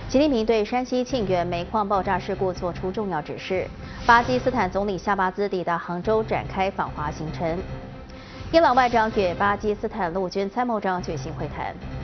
习近平对山西沁源煤矿爆炸事故作出重要指示。巴基斯坦总理夏巴兹抵达杭州展开访华行程。伊朗外长与巴基斯坦陆军参谋长举行会谈。